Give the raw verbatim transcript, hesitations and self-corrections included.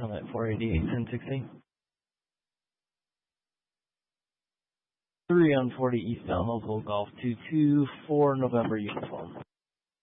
Summit four eighty-eight, ten sixty. three on forty eastbound, local Golf two two four November uniform.